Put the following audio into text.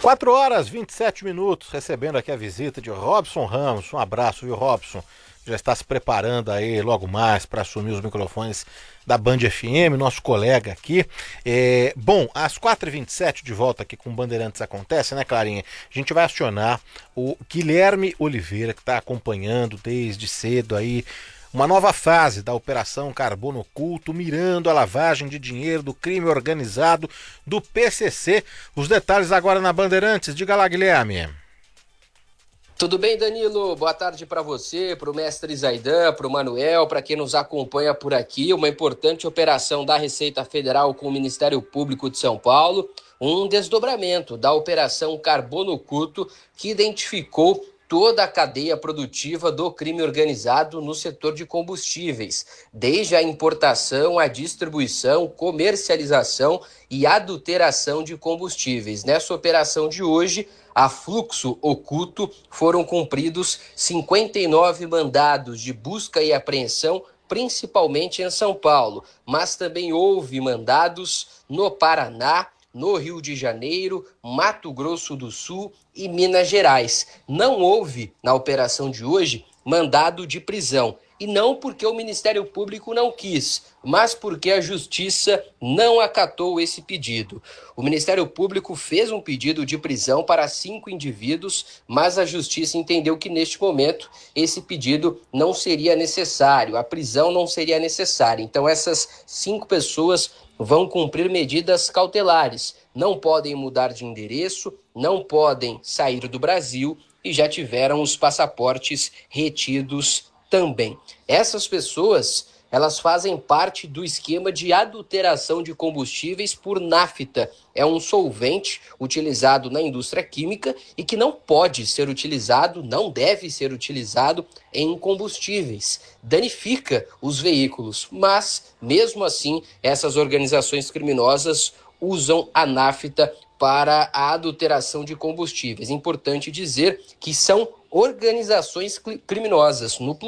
4h27, recebendo aqui a visita de Robson Ramos. Um abraço, viu, Robson? Já está se preparando aí logo mais para assumir os microfones da Band FM, nosso colega aqui. Bom, às 4h27, de volta aqui com o Bandeirantes Acontece, né, Clarinha? A gente vai acionar o Guilherme Oliveira, que está acompanhando desde cedo aí uma nova fase da Operação Carbono Oculto, mirando a lavagem de dinheiro do crime organizado do PCC. Os detalhes agora na Bandeirantes. Diga lá, Guilherme. Tudo bem, Danilo? Boa tarde para você, para o mestre Zaidan, para o Manuel, para quem nos acompanha por aqui. Uma importante operação da Receita Federal com o Ministério Público de São Paulo. Um desdobramento da Operação Carbono Oculto, que identificou toda a cadeia produtiva do crime organizado no setor de combustíveis, desde a importação, a distribuição, comercialização e adulteração de combustíveis. Nessa operação de hoje, a fluxo oculto, foram cumpridos 59 mandados de busca e apreensão, principalmente em São Paulo, mas também houve mandados no Paraná, no Rio de Janeiro, Mato Grosso do Sul e Minas Gerais. Não houve, na operação de hoje, mandado de prisão. E não porque o Ministério Público não quis, mas porque a Justiça não acatou esse pedido. O Ministério Público fez um pedido de prisão para 5 indivíduos, mas a Justiça entendeu que neste momento esse pedido não seria necessário, a prisão não seria necessária. Então essas 5 pessoas vão cumprir medidas cautelares, não podem mudar de endereço, não podem sair do Brasil e já tiveram os passaportes retidos também. Essas pessoas, elas fazem parte do esquema de adulteração de combustíveis por nafta. É um solvente utilizado na indústria química e que não pode ser utilizado, não deve ser utilizado em combustíveis. Danifica os veículos, mas, mesmo assim, essas organizações criminosas usam a nafta para a adulteração de combustíveis. Importante dizer que são organizações criminosas, no